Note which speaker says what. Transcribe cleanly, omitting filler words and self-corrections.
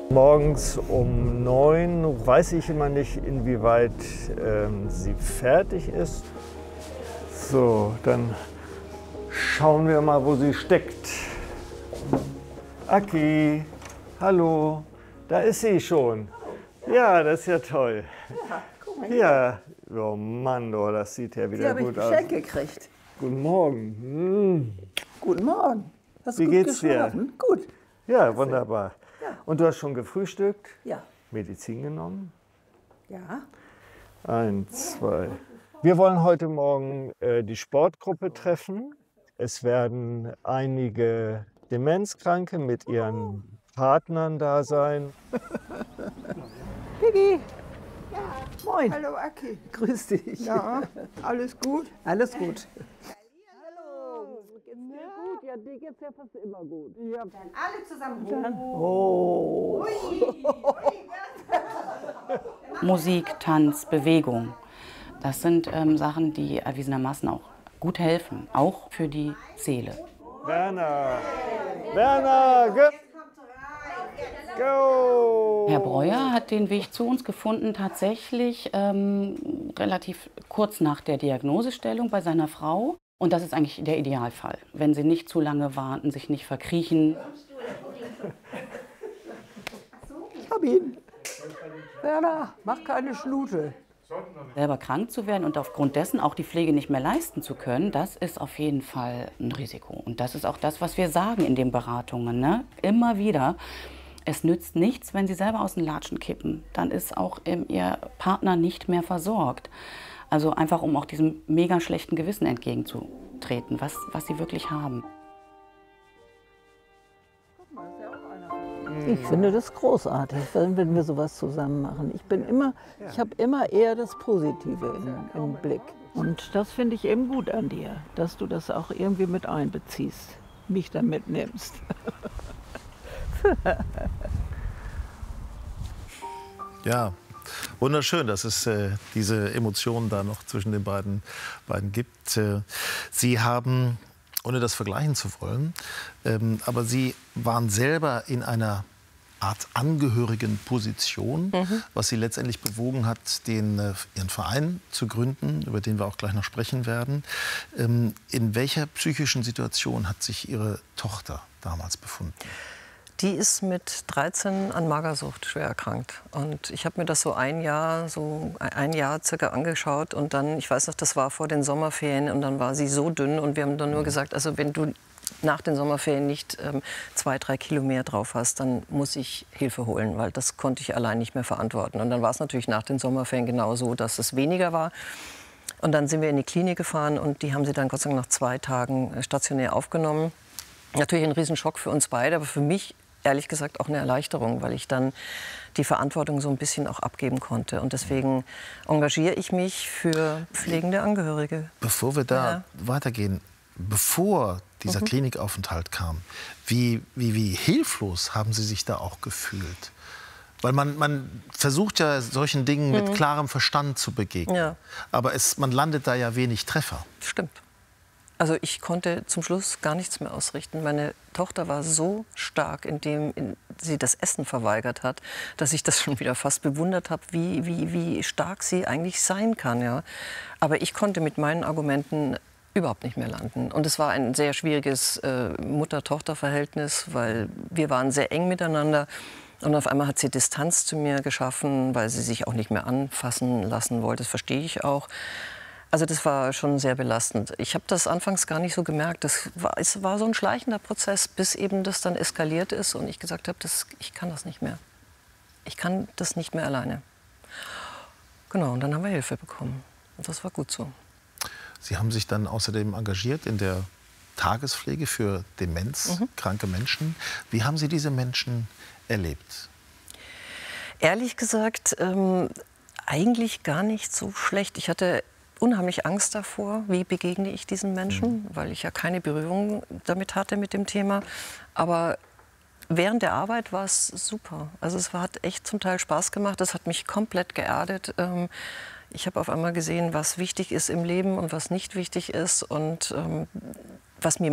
Speaker 1: Morgens um 9 weiß ich immer nicht, inwieweit sie fertig ist. So, dann schauen wir mal, wo sie steckt. Aki, hallo, da ist sie schon. Ja, das ist ja toll.
Speaker 2: Ja, guck mal hier.
Speaker 1: Ja, oh Mann, oh, das sieht ja wieder gut aus.
Speaker 2: Hier habe ich Geschenk gekriegt.
Speaker 1: Guten Morgen.
Speaker 2: Guten Morgen. Hast du
Speaker 1: Wie
Speaker 2: gut
Speaker 1: geht's dir?
Speaker 2: geschlafen? Gut.
Speaker 1: Ja, wunderbar.
Speaker 2: Ja.
Speaker 1: Und du hast schon gefrühstückt?
Speaker 2: Ja.
Speaker 1: Medizin genommen?
Speaker 2: Ja.
Speaker 1: 1, 2. Wir wollen heute Morgen die Sportgruppe treffen. Es werden einige Demenzkranke mit ihren Partnern da sein.
Speaker 2: Piggy. Ja. Moin.
Speaker 3: Hallo Aki.
Speaker 2: Grüß dich.
Speaker 3: Ja, alles gut?
Speaker 2: Alles gut.
Speaker 3: Hallo. Geht's dir gut? Ja, dir geht's ja fast immer gut. Ja.
Speaker 4: Alle zusammen.
Speaker 2: Oh.
Speaker 5: Musik, Tanz, Bewegung. Das sind Sachen, die erwiesenermaßen auch gut helfen, auch für die Seele.
Speaker 1: Werner! Werner! Go!
Speaker 5: Herr Breuer hat den Weg zu uns gefunden, tatsächlich relativ kurz nach der Diagnosestellung bei seiner Frau. Und das ist eigentlich der Idealfall, wenn sie nicht zu lange warten, sich nicht verkriechen.
Speaker 2: Ich hab ihn. Werner, mach keine Schnute.
Speaker 5: Selber krank zu werden und aufgrund dessen auch die Pflege nicht mehr leisten zu können, das ist auf jeden Fall ein Risiko. Und das ist auch das, was wir sagen in den Beratungen, ne? Immer wieder. Es nützt nichts, wenn Sie selber aus den Latschen kippen. Dann ist auch Ihr Partner nicht mehr versorgt. Also einfach, um auch diesem mega schlechten Gewissen entgegenzutreten, was Sie wirklich haben.
Speaker 2: Ich finde das großartig, wenn wir sowas zusammen machen. Ich habe immer eher das Positive im Blick. Und das finde ich eben gut an dir, dass du das auch irgendwie mit einbeziehst, mich da mitnimmst.
Speaker 6: Ja, wunderschön, dass es diese Emotionen da noch zwischen den beiden gibt. Sie haben, ohne das vergleichen zu wollen, aber Sie waren selber in einer Art angehörigen Position, was Sie letztendlich bewogen hat, Ihren Verein zu gründen, über den wir auch gleich noch sprechen werden. In welcher psychischen Situation hat sich Ihre Tochter damals befunden?
Speaker 7: Die ist mit 13 an Magersucht schwer erkrankt. Und ich habe mir das so ein Jahr circa angeschaut. Und dann, ich weiß noch, das war vor den Sommerferien. Und dann war sie so dünn. Und wir haben dann nur gesagt, also wenn du nach den Sommerferien nicht 2, 3 Kilo mehr drauf hast, dann muss ich Hilfe holen. Weil das konnte ich allein nicht mehr verantworten. Und dann war es natürlich nach den Sommerferien genau so, dass es weniger war. Und dann sind wir in die Klinik gefahren. Und die haben sie dann Gott sei Dank nach 2 Tagen stationär aufgenommen. Natürlich ein Riesenschock für uns beide, aber für mich ehrlich gesagt auch eine Erleichterung, weil ich dann die Verantwortung so ein bisschen auch abgeben konnte. Und deswegen engagiere ich mich für pflegende Angehörige.
Speaker 6: Bevor wir da weitergehen, bevor dieser Klinikaufenthalt kam, wie hilflos haben Sie sich da auch gefühlt? Weil man versucht ja solchen Dingen mit klarem Verstand zu begegnen. Ja. Aber man landet da ja wenig Treffer.
Speaker 7: Stimmt. Also ich konnte zum Schluss gar nichts mehr ausrichten. Meine Tochter war so stark, indem sie das Essen verweigert hat, dass ich das schon wieder fast bewundert habe, wie stark sie eigentlich sein kann. Ja. Aber ich konnte mit meinen Argumenten überhaupt nicht mehr landen. Und es war ein sehr schwieriges Mutter-Tochter-Verhältnis, weil wir waren sehr eng miteinander. Und auf einmal hat sie Distanz zu mir geschaffen, weil sie sich auch nicht mehr anfassen lassen wollte. Das verstehe ich auch. Also das war schon sehr belastend. Ich habe das anfangs gar nicht so gemerkt. Es war so ein schleichender Prozess, bis eben das dann eskaliert ist und ich gesagt habe, ich kann das nicht mehr. Ich kann das nicht mehr alleine. Genau, und dann haben wir Hilfe bekommen. Und das war gut so.
Speaker 6: Sie haben sich dann außerdem engagiert in der Tagespflege für demenzkranke Menschen. Wie haben Sie diese Menschen erlebt?
Speaker 7: Ehrlich gesagt, eigentlich gar nicht so schlecht. Ich hatte unheimlich Angst davor, wie begegne ich diesen Menschen, weil ich ja keine Berührung damit hatte mit dem Thema. Aber während der Arbeit war es super. Also es hat echt zum Teil Spaß gemacht. Es hat mich komplett geerdet. Ich habe auf einmal gesehen, was wichtig ist im Leben und was nicht wichtig ist und was mir